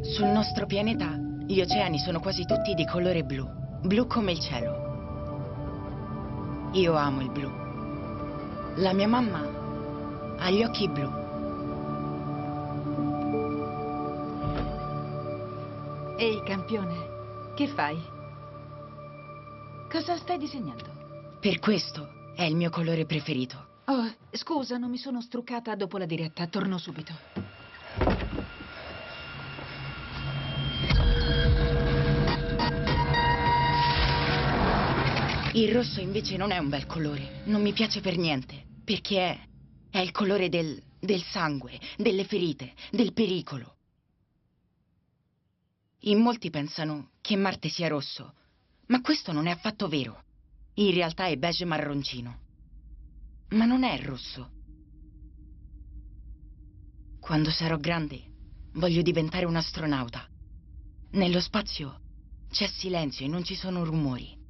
Sul nostro pianeta gli oceani sono quasi tutti di colore blu, blu come il cielo. Io amo il blu. La mia mamma ha gli occhi blu. Ehi, campione, che fai? Cosa stai disegnando? Per questo è il mio colore preferito. Oh, scusa, non mi sono struccata dopo la diretta. Torno subito. Il rosso invece non è un bel colore. Non mi piace per niente. Perché è il colore del sangue, delle ferite, del pericolo. In molti pensano che Marte sia rosso, ma questo non è affatto vero. In realtà è beige marroncino. Ma non è rosso. Quando sarò grande, voglio diventare un astronauta. Nello spazio c'è silenzio e non ci sono rumori.